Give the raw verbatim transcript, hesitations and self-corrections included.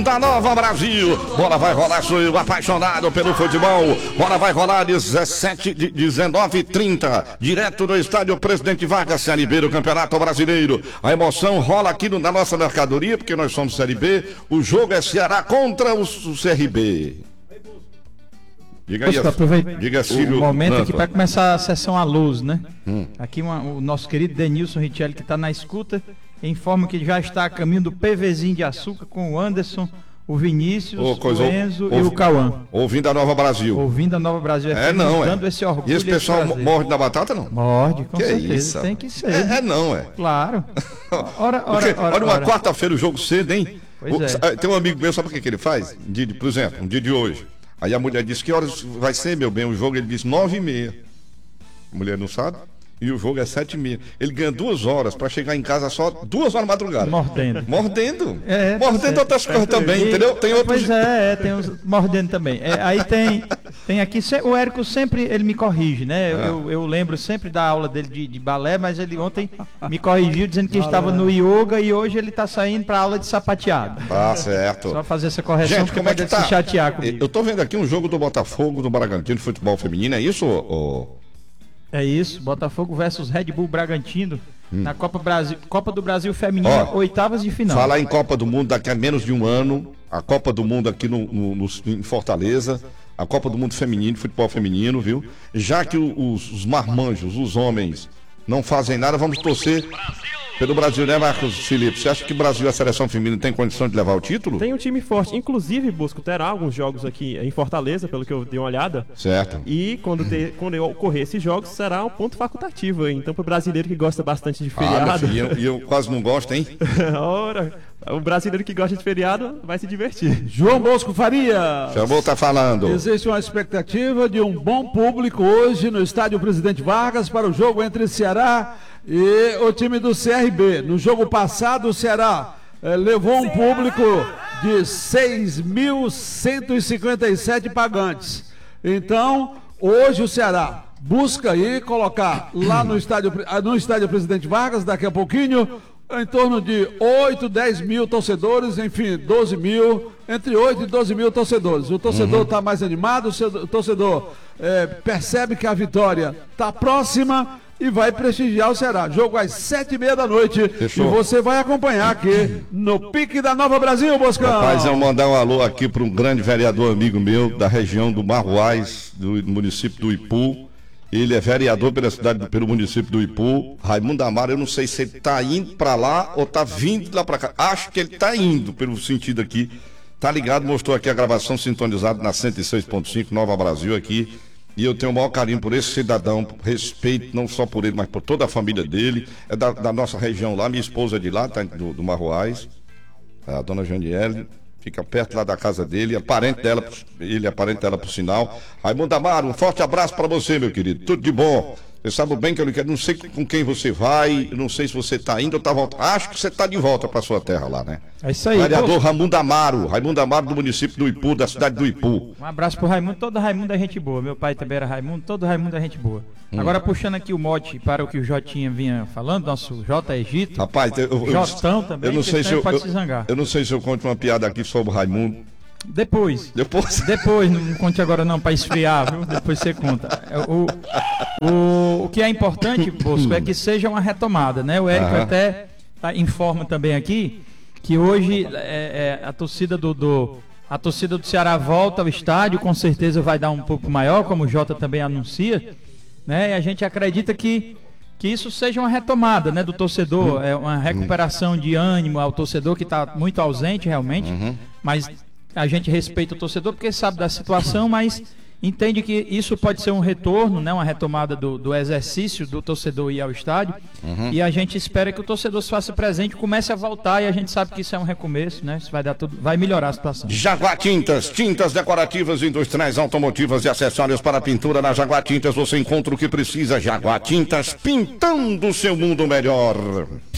da Nova Brasil. Bola vai rolar, sou eu apaixonado pelo futebol. Bola vai rolar dezessete, dezenove e trinta, direto do estádio Presidente Vargas, Série B do Campeonato Brasileiro. A emoção rola aqui no, na nossa mercadoria, porque nós somos Série B. O jogo é Ceará contra o, o C R B. Diga aí, aproveita diga Cílio, o momento Nanta. aqui para começar a sessão à luz, né? Hum. Aqui uma, o nosso querido Denilson Richelli, que está na escuta, informa que já está a caminho do PVzinho de açúcar com o Anderson, o Vinícius, oh, coisa, o Enzo ou, e o Cauã. Ouvindo a Nova Brasil. Ouvindo a Nova Brasil. É, não, dando é. Esse orgulho, e esse pessoal esse morde da batata, não? Morde, com que certeza. Isso? Tem que ser. É, é não, é. Claro. Ora, ora, Porque, ora, olha, uma ora. quarta-feira o jogo cedo, hein? Pois o, é. Tem um amigo meu, sabe o que, que ele faz? Um dia de, por exemplo, um dia de hoje. Aí a mulher disse, que horas vai ser, meu bem, o jogo? Ele disse, nove e meia. A mulher não sabe? E o jogo é sete e meia. Ele ganha duas horas para chegar em casa só duas horas da madrugada. Mordendo. Mordendo. É, mordendo tá outras coisas também, e, entendeu? Tem outros... Pois é, é, tem uns mordendo também. É, aí tem, tem aqui, o Érico sempre, ele me corrige, né? Ah. Eu, eu lembro sempre da aula dele de, de balé, mas ele ontem me corrigiu dizendo que estava no yoga e hoje ele está saindo para aula de sapateado. Tá certo. Só fazer essa correção, Gente, porque como é que pode tá? se chatear comigo. Eu tô vendo aqui um jogo do Botafogo, do Bragantino, de futebol feminino, é isso, ô? É isso, Botafogo versus Red Bull Bragantino, hum. na Copa, Brasil, Copa do Brasil Feminina, Ó, oitavas de final. Falar em Copa do Mundo daqui a menos de um ano, a Copa do Mundo aqui no, no, no, em Fortaleza, a Copa do Mundo Feminino, futebol feminino, viu? Já que os, os marmanjos, os homens, não fazem nada, vamos torcer pelo Brasil, né, Marcos Felipe? Você acha que o Brasil, a seleção feminina, tem condição de levar o título? Tem um time forte. Inclusive, Busco, terá alguns jogos aqui em Fortaleza, pelo que eu dei uma olhada. Certo. E quando, ter, quando ocorrer esses jogos, será um ponto facultativo. Então, para o brasileiro que gosta bastante de feriado... Ah, filho, e eu, eu quase não gosto, hein? Ora, o brasileiro que gosta de feriado vai se divertir. João Bosco Faria. Chamou, tá falando. Existe uma expectativa de um bom público hoje no estádio Presidente Vargas para o jogo entre Ceará e o time do C R B. No jogo passado, o Ceará eh, levou um público de seis mil cento e cinquenta e sete pagantes. Então, hoje o Ceará busca aí colocar lá no estádio, no estádio Presidente Vargas, daqui a pouquinho, em torno de oito, dez mil torcedores, enfim, doze mil, entre oito e doze mil torcedores. O torcedor está uhum. mais animado, o torcedor eh, percebe que a vitória está próxima e vai prestigiar o Ceará. Jogo às sete e meia da noite. Fechou. E você vai acompanhar aqui no Pique da Nova Brasil, Boscão. Rapaz, eu mandar um alô aqui para um grande vereador amigo meu da região do Marruais, do município do Ipu. Ele é vereador pela cidade, pelo município do Ipu. Raimundo Amaro, eu não sei se ele está indo para lá ou está vindo lá para cá. Acho que ele está indo pelo sentido aqui. Tá ligado, mostrou aqui a gravação sintonizada na cento e seis ponto cinco Nova Brasil aqui. E eu tenho o maior carinho por esse cidadão, respeito não só por ele, mas por toda a família dele. É da, da nossa região lá, minha esposa é de lá, tá, do, do Marruais, a dona Janiele, fica perto lá da casa dele, é parente dela, ele é parente dela por sinal. Raimundo Amaro, um forte abraço para você, meu querido, tudo de bom. Você sabe bem que eu não quero, não sei com quem você vai, não sei se você está indo ou está voltando. Acho que você está de volta para sua terra lá, né? É isso aí. Vereador pô. Raimundo Amaro, Raimundo Amaro do município do Ipu, da cidade do Ipu. Um abraço pro Raimundo, todo Raimundo é gente boa. Meu pai também era Raimundo, todo Raimundo é gente boa. Hum. Agora puxando aqui o mote para o que o Jotinha vinha falando, nosso J Egito. Rapaz, eu, eu, Jotão também, eu não sei se eu, pode eu, se zangar. Eu não sei se eu conto uma piada aqui sobre o Raimundo. Depois. Depois? Depois, não conte agora não, para esfriar, viu? Depois você conta. O, o, o que é importante, Bosco, é que seja uma retomada, né? O Érico até tá, informa também aqui que hoje é, é, a torcida do, do a torcida do Ceará volta ao estádio, com certeza vai dar um pouco maior, como o Jota também anuncia, né? E a gente acredita que que isso seja uma retomada, né, do torcedor, é uma recuperação de ânimo ao torcedor que está muito ausente realmente, uhum. mas a gente respeita o torcedor porque sabe da situação, mas entende que isso pode ser um retorno, né, uma retomada do, do exercício do torcedor ir ao estádio, uhum. e a gente espera que o torcedor se faça presente, comece a voltar, e a gente sabe que isso é um recomeço, né, isso vai dar tudo, vai melhorar a situação. Jaguar Tintas, tintas decorativas, industriais, automotivas e acessórios para pintura. Na Jaguar Tintas você encontra o que precisa. Jaguar Tintas, pintando o seu mundo melhor.